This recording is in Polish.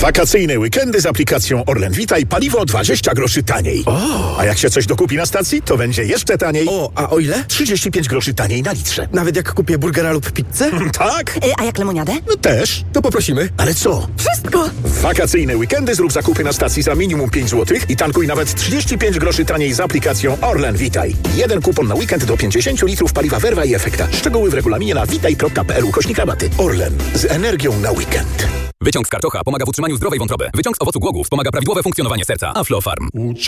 Wakacyjne weekendy z aplikacją Orlen Witaj, paliwo 20 groszy taniej. A jak się coś dokupi na stacji, to będzie jeszcze taniej. A o ile? 35 groszy taniej na litrze. Nawet jak kupię burgera lub pizzę? Tak? A jak lemoniadę? No też. To poprosimy. Ale co? Wszystko! W wakacyjne weekendy zrób zakupy na stacji za minimum 5 zł i tankuj nawet 35 groszy taniej z aplikacją Orlen Witaj. Jeden kupon na weekend do 50 litrów paliwa Verva i Efekta. Szczegóły w regulaminie na witaj.pl/rabaty. Orlen. Z energią na weekend. Wyciąg z karczocha pomaga w utrzymaniu zdrowej wątroby. Wyciąg z owocu głogów pomaga prawidłowe funkcjonowanie serca. Aflofarm.